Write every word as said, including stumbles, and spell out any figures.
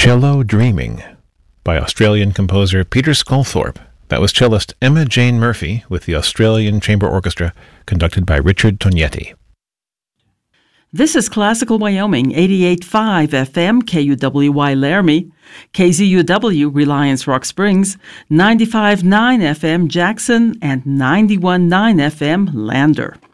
Cello Dreaming by Australian composer Peter Sculthorpe. That was cellist Emma Jane Murphy with the Australian Chamber Orchestra, conducted by Richard Tognetti. This is Classical Wyoming, eighty-eight point five F M, K U W Y Laramie, K Z U W Reliance Rock Springs, ninety-five point nine F M Jackson, and ninety-one point nine F M Lander.